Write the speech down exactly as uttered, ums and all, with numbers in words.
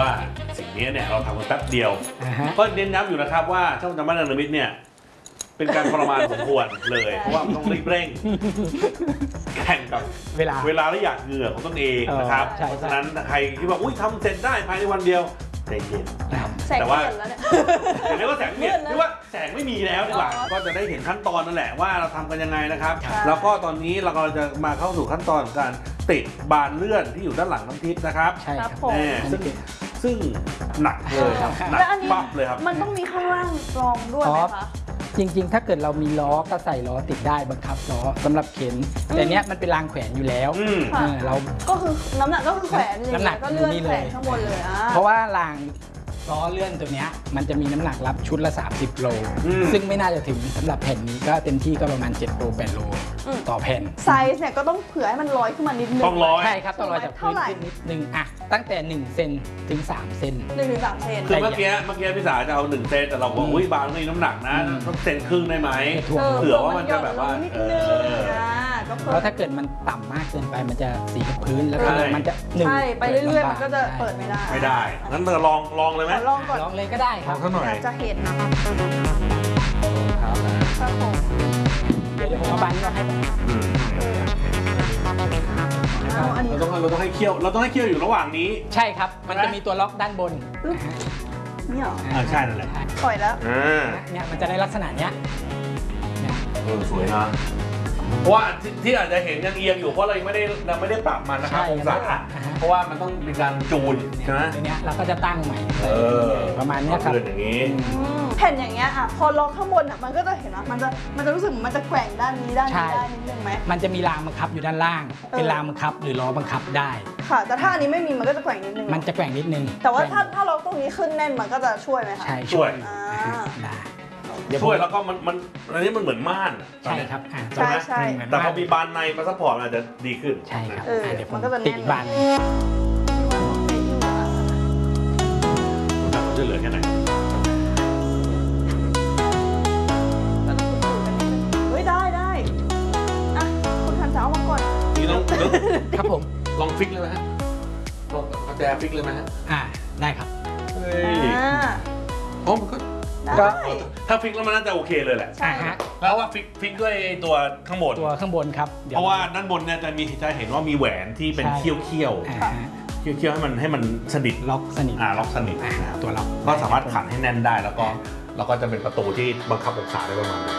สิ่งนี้เนี่ยเราทำกันแป๊บเดียวก็เน้นย้ำอยู่นะครับว่าช่องจำบ้านนรมิตเนี่ยเป็นการทรมานสมควรเลยเพราะว่าต้องรีบเร่งแข่งกับเวลาเวลาและหยาดเหงื่อของตนเองนะครับเพราะฉะนั้นใครที่ว่าอุ้ยทำเสร็จได้ภายในวันเดียวใจเย็นแต่ว่าแต่เรียกว่าแสงเปลี่ยนเรียกว่าแสงไม่มีแล้วดีกว่าก็จะได้เห็นขั้นตอนนั่นแหละว่าเราทำกันยังไงนะครับแล้วก็ตอนนี้เราก็จะมาเข้าสู่ขั้นตอนการติดบานเลื่อนที่อยู่ด้านหลังน้ำทิพย์นะครับใช่ครับซึ่งซึ่งหนักเลยครับหนักปั๊บเลยครับมันต้องมีข้างล่างรองด้วยไหมคะจริงๆถ้าเกิดเรามีล้อก็ใส่ล้อติดได้บังคับล้อสำหรับเข็นแต่เนี้ยมันเป็นรางแขวนอยู่แล้วเราก็คือน้ำหนักก็คือแขวนน้ำหนักก็เลื่อนแขวนข้างบนเลยเพราะว่ารางล้อเลื่อนตัวเนี้ยมันจะมีน้ำหนักรับชุดละสามสิบโลซึ่งไม่น่าจะถึงสำหรับแผ่นนี้ก็เต็มที่ก็ประมาณเจ็ดโลแปดโลต่อแผ่นไซส์เนี่ยก็ต้องเผื่อให้มันลอยขึ้นมานิดนึงต้องลอยใช่ครับต้องลอยจากพื้นขึ้นนิดนึงอ่ะตั้งแต่หนึ่งเซนถึงสามเซนหนึ่งถึงสามเซนคือเมื่อกี้เมื่อกี้พี่สาจะเอาหนึ่งเซนแต่เราบอกอุ้ยบางมีน้ำหนักนะต้องเซนครึ่งได้ไหมเผื่อว่ามันจะแบบว่าแล้วถ้าเกิดมันต่ำมากเกินไปมันจะสีกับพื้นแล้วก็มันจะหนึ่งใช่ไปเรื่อยๆมันก็จะเปิดไม่ได้ไม่ได้งั้นเราลองลองเลยไหมลองก่อนลองเลยก็ได้ครับหน่อยจะเห็นนะเดี๋ยวผมมาบันก่อนให้เราต้องเราต้องให้เคี่ยวเราต้องให้เคี่ยวอยู่ระหว่างนี้ใช่ครับมันจะมีตัวล็อกด้านบนนี่หรออ่าใช่นั่นแหละปล่อยแล้วเนี่ยมันจะในลักษณะเนี้ยเออสวยนะเพราะว่าที่อาจจะเห็นยังเอียงอยู่เพราะเราไม่ได้เราไม่ได้ปรับมันนะครับองศาเพราะว่ามันต้องมีการจูนใช่ไหมทีเนี้ยเราก็จะตั้งใหม่ประมาณนี้ครับอย่างนี้แผ่นอย่างเงี้ยอ่ะพอล็อกข้างบนอ่ะมันก็จะเห็นว่ามันจะมันจะรู้สึกมันจะแกว่งด้านนี้ด้านนี้ได้นิดนึงไหมมันจะมีรางบังคับอยู่ด้านล่างเป็นรางบังคับหรือล้อบังคับได้ค่ะแต่ถ้าอันนี้ไม่มีมันก็จะแกว่งนิดนึงมันจะแกว่งนิดนึงแต่ว่าถ้าถ้าเราตรงนี้ขึ้นแน่นมันก็จะช่วยไหมคะใช่ช่วยได้ช่วยแล้วก็มันมันอันนี้มันเหมือนม่านใช่ครับใช่ใช่แต่พอมีบานในมาซัพพอร์ตอาจจะดีขึ้นใช่ครับเดี๋ยวมันก็จะติดบานจะเหลือแค่ไหนเฮ้ยได้ได้อ่ะคุณทันจะเอามาก่อนนี่ต้องครับผมลองฟิกเลยไหมฮะลองกระแจฟิกเลยไหมฮะอ่าได้ครับเฮ้ยอ๋อมันก็ก็ถ้าฟิกแล้วมันน่าจะโอเคเลยแหละใช่ฮะแล้วว่าฟิกฟิกด้วยตัวข้างบนตัวข้างบนครับเพราะว่าด้านบนเนี่ยจะมีจะเห็นว่ามีแหวนที่เป็นเขี้ยวเขี้ยวเขี้ยวเขี้ยวให้มันให้มันสนิทล็อกสนิทอ่าล็อกสนิทตัวล็อกก็สามารถขันให้แน่นได้แล้วก็เราก็จะเป็นประตูที่บังคับองศาได้ประมาณ